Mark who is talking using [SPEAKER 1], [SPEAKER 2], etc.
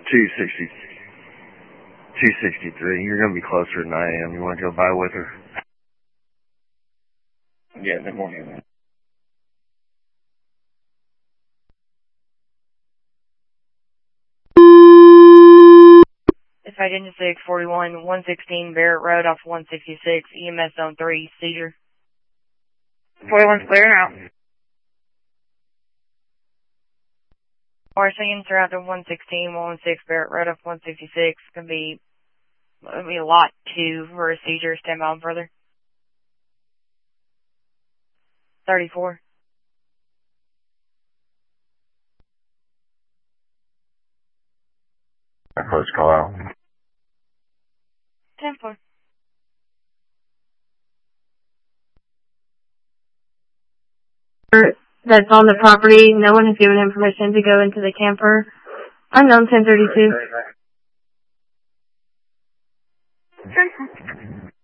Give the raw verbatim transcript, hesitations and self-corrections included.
[SPEAKER 1] two sixty, two sixty-three. You're going to be closer than I am. You want to go by with her? Yeah, good morning.
[SPEAKER 2] If I didn't six forty-one, one sixteen Barrett Road off one sixty-six, E M S zone three, seizure.
[SPEAKER 3] forty-one's clear now.
[SPEAKER 2] Or singing throughout the one sixteen, one sixteen Barrett Road off one sixty-six. Gonna be, gonna be a lot two for a seizure. Stand by further. thirty-four.
[SPEAKER 1] Close call out.
[SPEAKER 2] ten four.
[SPEAKER 3] That's on the property. No one has given him permission to go into the camper. Unknown ten thirty-two.